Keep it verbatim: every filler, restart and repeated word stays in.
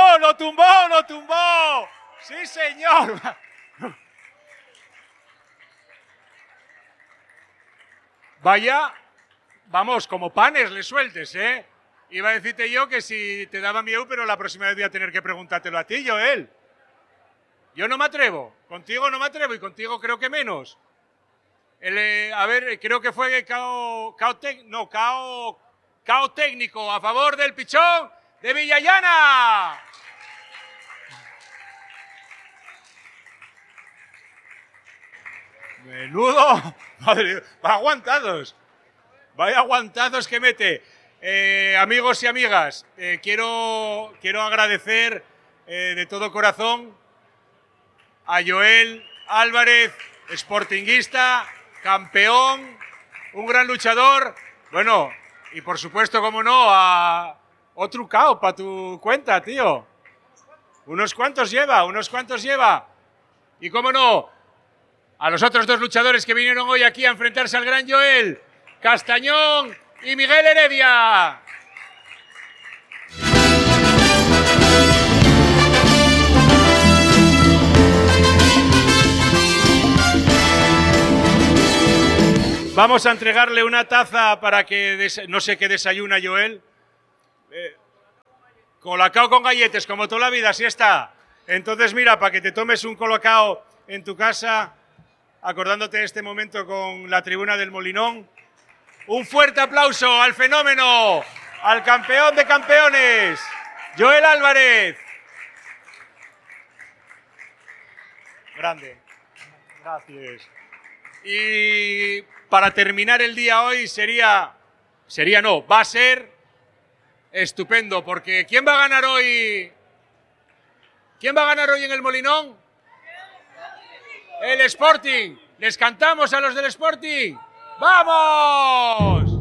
tumbó, lo tumbó, lo tumbó. Sí, señor. Vaya, vamos, como panes le sueltes, ¿eh? Iba a decirte yo que si te daba miedo, pero la próxima vez voy a tener que preguntártelo a ti, Joel. Yo no me atrevo, contigo no me atrevo y contigo creo que menos. El, eh, a ver, creo que fue cao, cao, tec, no, cao, cao técnico a favor del pichón de Villallana. Menudo, madre, va aguantados, vaya aguantados que mete. Eh, amigos y amigas, eh, quiero, quiero agradecer eh, de todo corazón a Joel Álvarez, sportinguista, campeón, un gran luchador, bueno, y por supuesto, como no, a otro cao para tu cuenta, tío. Unos cuantos lleva, unos cuantos lleva. Y cómo no, a los otros dos luchadores que vinieron hoy aquí a enfrentarse al gran Joel, Castañón y Miguel Heredia. Vamos a entregarle una taza para que, des... no sé qué desayuna Joel. Eh, colacao con galletes, como toda la vida, así está. Entonces, mira, para que te tomes un colacao en tu casa, acordándote de este momento con la tribuna del Molinón. Un fuerte aplauso al fenómeno, al campeón de campeones, Joel Álvarez. Grande. Gracias. Y para terminar el día hoy sería, sería no, va a ser estupendo, porque ¿quién va a ganar hoy? ¿Quién va a ganar hoy en el Molinón? El Sporting. ¿Les cantamos a los del Sporting? ¡Vamos!